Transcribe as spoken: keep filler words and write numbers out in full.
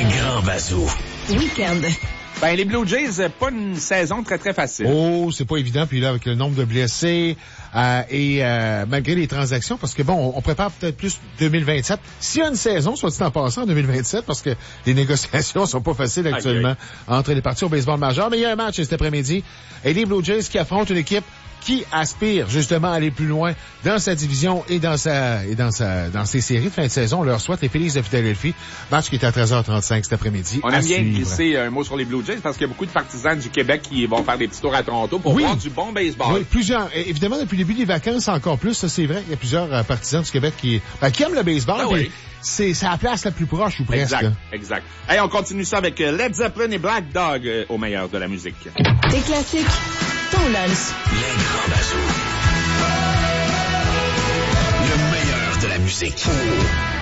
Grand Bazou. Week-end. Ben, les Blue Jays, pas une saison très, très facile. Oh, c'est pas évident. Puis là, avec le nombre de blessés euh, et euh, malgré les transactions, parce que bon, on, on prépare peut-être plus deux mille vingt-sept. S'il y a une saison, soit dit en passant, en deux mille vingt-sept, parce que les négociations sont pas faciles actuellement okay. entre les parties au baseball majeur. Mais il y a un match cet après-midi. Et les Blue Jays qui affrontent une équipe qui aspire justement à aller plus loin dans sa division et dans sa et dans sa dans ses séries de fin de saison. On leur souhaite les Phillies de Philadelphie. Match qui est à treize heures trente-cinq cet après-midi. On aime bien glisser un mot sur les Blue Jays parce qu'il y a beaucoup de partisans du Québec qui vont faire des petits tours à Toronto pour oui. voir du bon baseball. Oui, plusieurs. Évidemment, depuis le début des vacances, encore plus, ça c'est vrai. Il y a plusieurs euh, partisans du Québec qui, ben, qui aiment le baseball. Ah, oui. C'est, c'est la place la plus proche ou presque. Exact, exact. Hey, on continue ça avec Led Zeppelin et Black Dog euh, au meilleur de la musique. Des classiques, ton lunch. Les Grands Bazou. Le meilleur de la musique.